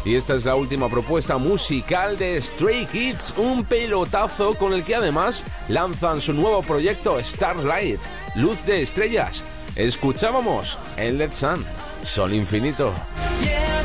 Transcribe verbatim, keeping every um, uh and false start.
Y esta es la última propuesta musical de Stray Kids, un pelotazo con el que además lanzan su nuevo proyecto Starlight, Luz de Estrellas. Escuchábamos en Let's Sun, Sol Infinito. Yeah.